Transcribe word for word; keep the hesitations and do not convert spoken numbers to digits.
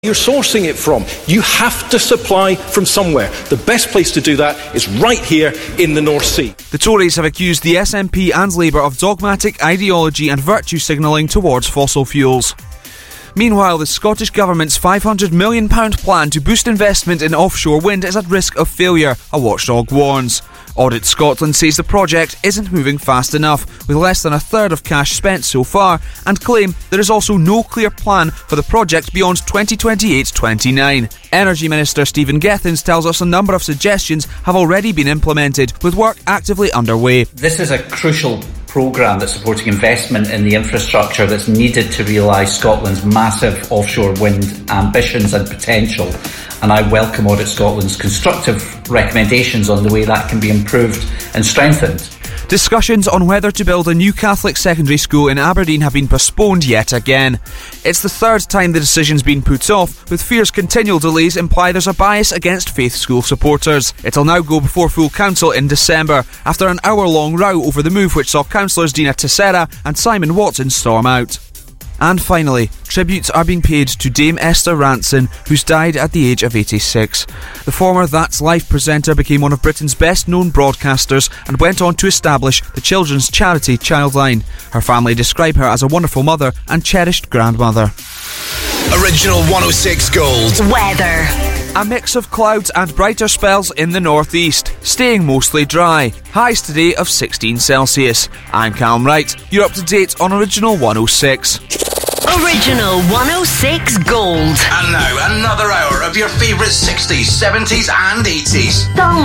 you're sourcing it from. You have to supply from somewhere. The best place to do that is right here in the North Sea. The Tories have accused the S N P and Labour of dogmatic ideology and virtue signalling towards fossil fuels. Meanwhile, the Scottish Government's five hundred million pounds plan to boost investment in offshore wind is at risk of failure, a watchdog warns. Audit Scotland says the project isn't moving fast enough, with less than a third of cash spent so far, and claim there is also no clear plan for the project beyond twenty twenty-eight twenty-nine. Energy Minister Stephen Gethins tells us a number of suggestions have already been implemented, with work actively underway. This is a crucial programme that's supporting investment in the infrastructure that's needed to realise Scotland's massive offshore wind ambitions and potential, and I welcome Audit Scotland's constructive recommendations on the way that can be improved and strengthened. Discussions on whether to build a new Catholic secondary school in Aberdeen have been postponed yet again. It's the third time the decision's been put off, with fears continual delays imply there's a bias against faith school supporters. It'll now go before full council in December, after an hour-long row over the move which saw councillors Dina Tissera and Simon Watson storm out. And finally, tributes are being paid to Dame Esther Rantzen, who's died at the age of eighty-six. The former That's Life presenter became one of Britain's best-known broadcasters and went on to establish the children's charity Childline. Her family describe her as a wonderful mother and cherished grandmother. Original one oh six Gold. Weather. A mix of clouds and brighter spells in the northeast, staying mostly dry. Highs today of sixteen Celsius. I'm Callum Wright. You're up to date on Original one oh six. Original one oh six Gold. And now another hour of your favourite sixties, seventies and eighties.